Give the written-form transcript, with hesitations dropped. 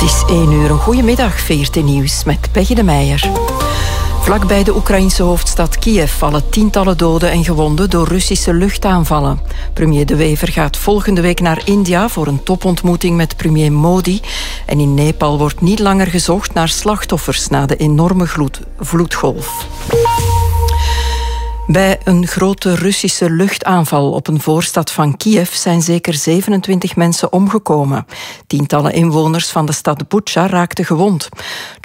Het is 1 uur. Een goedemiddag, VRT Nieuws met Peggy de Meijer. Vlakbij de Oekraïnse hoofdstad Kiev vallen tientallen doden en gewonden door Russische luchtaanvallen. Premier De Wever gaat volgende week naar India voor een topontmoeting met premier Modi. En in Nepal wordt niet langer gezocht naar slachtoffers na de enorme vloedgolf. Bij een grote Russische luchtaanval op een voorstad van Kiev zijn zeker 27 mensen omgekomen. Tientallen inwoners van de stad Bucha raakten gewond.